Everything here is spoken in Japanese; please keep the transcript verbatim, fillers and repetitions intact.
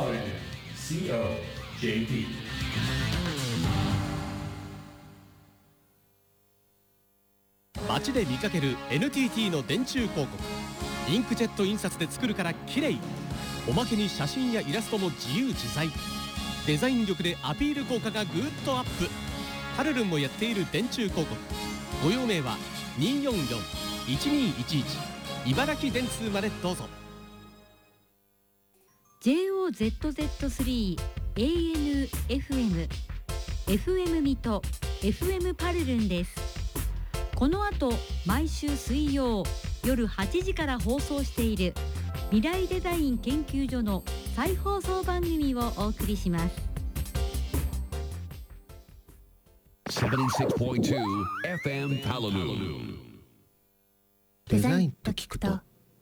シーオージェーピー。 街で見かける エヌティーティー の電柱広告。インクジェット印刷で作るから綺麗。おまけに写真やイラストも自由自在。デザイン力でアピール効果がぐーっとアップ。ハルルンもやっている電柱広告。ご用命はにーよんよん いちにーいちいち 茨城電通までどうぞ。 ジェイオーゼットゼットスリー エーエヌエフエム エフエム 水戸 エフエム パルルンです。この後毎週水曜夜はちじから放送している未来デザイン研究所の再放送番組をお送りします。 ななじゅうろくてんに エフエム パルルン。 デザインと聞くと